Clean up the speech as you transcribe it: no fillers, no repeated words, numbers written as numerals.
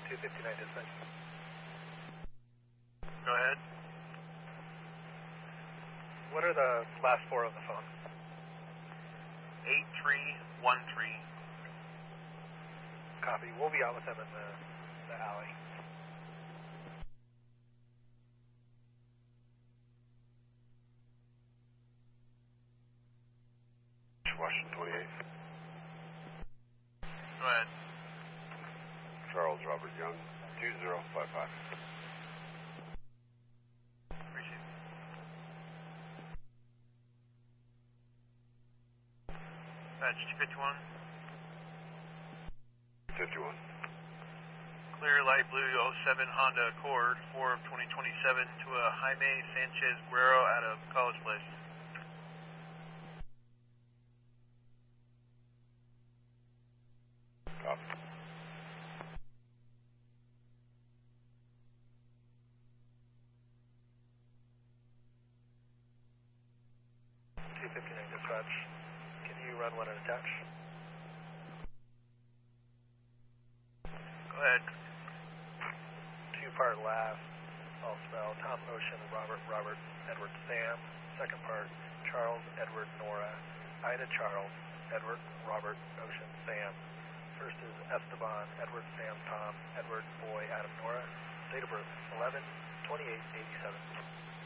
259 dispatch. Go ahead. What are the last four of the phone? 8313. Copy. We'll be out with them in the alley. Washington 28. Go ahead. Charles Robert Young, 2055. Appreciate it. Patch 251. 51. Clear light blue 07 Honda Accord, 4 of 2027 to a Jaime Sanchez Guerrero out of College Place. Copy. Dispatch. Can you run one and attach? Go ahead. Two-part last. I'll spell Tom Ocean, Robert, Edward Sam. Second part, Charles, Edward, Nora. Ida, Charles, Edward, Robert, Ocean, Sam. First is Esteban, Edward, Sam, Tom, Edward, Boy, Adam, Nora. Date of birth, 11/28/87.